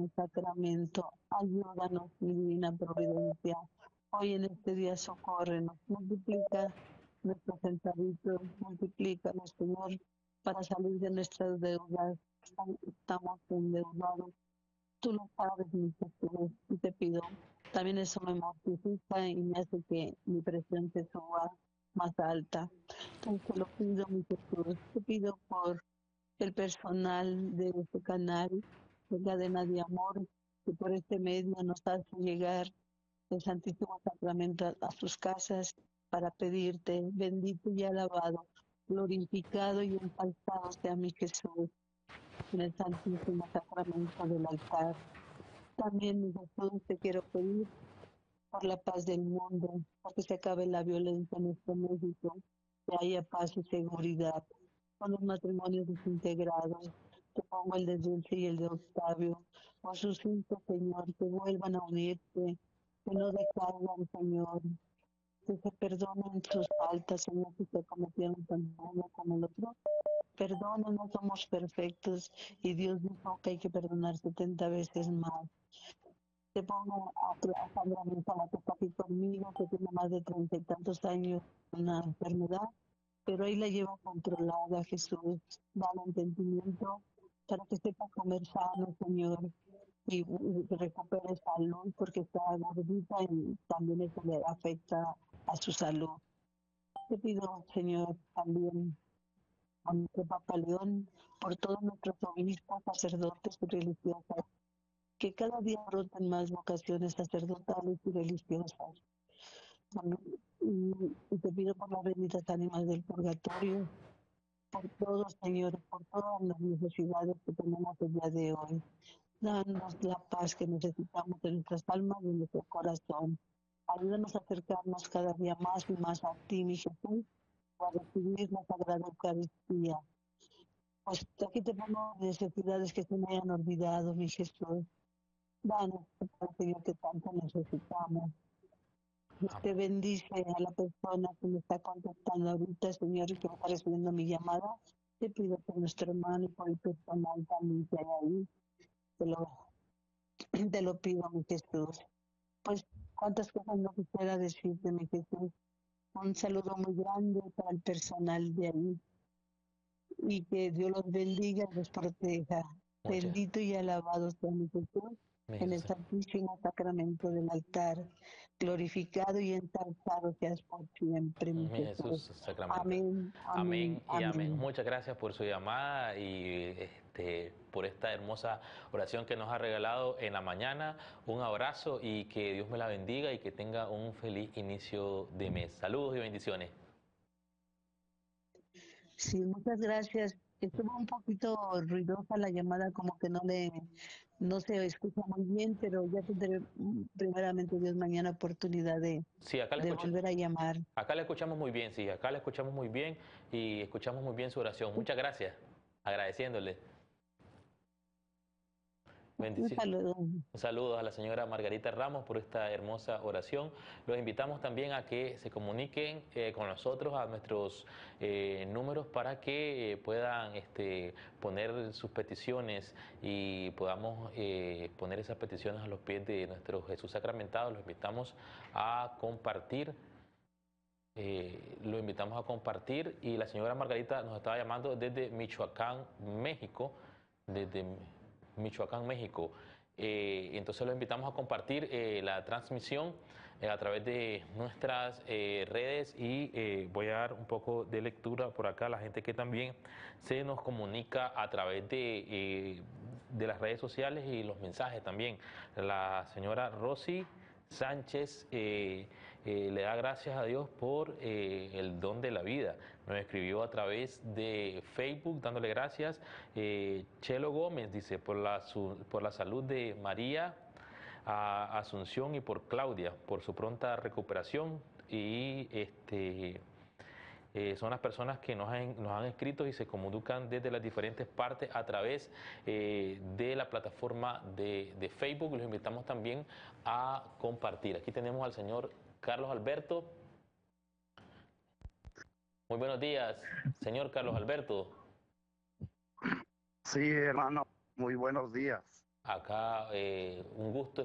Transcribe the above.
sacramento, ayúdanos, mi divina providencia. Hoy en este día socórrenos, multiplica nuestros centavitos, multiplícalos, Señor, para salir de nuestras deudas. Estamos endeudados, tú lo sabes, mi Jesús, y te pido, también eso me mortifica y me hace que mi presión se suba más alta. Entonces te lo pido, mi Jesús, te pido por el personal de este canal, de Cadena de Amor, que por este medio nos hace llegar el Santísimo Sacramento a sus casas para pedirte, bendito y alabado, glorificado y ensalzado sea mi Jesús en el Santísimo Sacramento del altar. También, mi Jesús, te quiero pedir por la paz del mundo, para que se acabe la violencia en nuestro México, que haya paz y seguridad. Con los matrimonios desintegrados, te pongo el de Dulce y el de Octavio, por sus hijos, Señor, que vuelvan a unirse, que no decaigan, Señor, que se perdonen sus faltas, Señor, que se cometieron tanto uno como el otro. Perdona, no somos perfectos y Dios dijo que hay que perdonar 70 veces más. Te pongo a Sandra Mensala, que está aquí conmigo, que tiene más de 30 y tantos años, una enfermedad, pero ahí la lleva controlada, Jesús. Dale entendimiento para que sepa comer sano, Señor, y que recupere salud, porque está gordita y también eso le afecta a su salud. Te pido, Señor, también a nuestro Papa León, por todos nuestros obispos, sacerdotes y religiosas, que cada día broten más vocaciones sacerdotales y religiosas. Y te pido por las benditas ánimas del purgatorio, por todos, Señor, por todas las necesidades que tenemos el día de hoy. Danos la paz que necesitamos en nuestras almas y en nuestro corazón. Ayúdanos a acercarnos cada día más y más a ti, mi Jesús, para recibir la Sagrada Eucaristía. Pues aquí te pongo necesidades que se me hayan olvidado, mi Jesús. Danos, Señor, que tanto necesitamos. Usted bendice a la persona que me está contactando ahorita, Señor, y que me está recibiendo mi llamada. Te pido por nuestro hermano y por el personal también que hay ahí. Te lo, te lo pido, mi Jesús. Pues, cuántas cosas no quisiera decirte, mi Jesús. Un saludo muy grande para el personal de ahí y que Dios los bendiga y los proteja. Muchas, Bendito y alabado sea mi Jesús mi en el Jesús. Santísimo Sacramento del altar. Glorificado y ensalzado seas por siempre, mi Mi Jesús Jesús. sacramental. Amén, amén, Amén y amén. amén. Muchas gracias por su llamada y por esta hermosa oración que nos ha regalado en la mañana. Un abrazo y que Dios me la bendiga y que tenga un feliz inicio de mes. Saludos y bendiciones. Sí, muchas gracias. Estuvo un poquito ruidosa la llamada, como que no se escucha muy bien, pero ya tendré primeramente Dios mañana oportunidad Sí, de volver a llamar. acá le escuchamos muy bien, sí, acá le escuchamos muy bien y escuchamos muy bien su oración. Muchas gracias, agradeciéndole. Un Bendiciones. saludo. Saludos a la señora Margarita Ramos por esta hermosa oración. Los invitamos también a que se comuniquen con nosotros a nuestros números para que puedan poner sus peticiones y podamos poner esas peticiones a los pies de nuestro Jesús sacramentado. Los invitamos a compartir. Lo invitamos a compartir y la señora Margarita nos estaba llamando desde Michoacán, México, desde Michoacán, México. Entonces lo invitamos a compartir la transmisión a través de nuestras redes y voy a dar un poco de lectura por acá a la gente que también se nos comunica a través de las redes sociales y los mensajes también. La señora Rosy Sánchez le da gracias a Dios por el don de la vida. Nos escribió a través de Facebook dándole gracias. Chelo Gómez dice, por la salud de María, a Asunción y por Claudia, por su pronta recuperación. Y son las personas que nos han escrito y se comunican desde las diferentes partes a través de la plataforma de Facebook. Los invitamos también a compartir. Aquí tenemos al señor Carlos Alberto. Muy buenos días, señor Carlos Alberto. Sí, hermano, muy buenos días. Acá un gusto